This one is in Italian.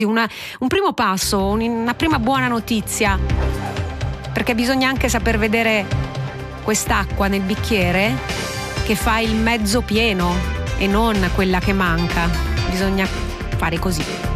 un primo passo, una prima buona notizia, perché bisogna anche saper vedere quest'acqua nel bicchiere che fa il mezzo pieno e non quella che manca. Bisogna fare così.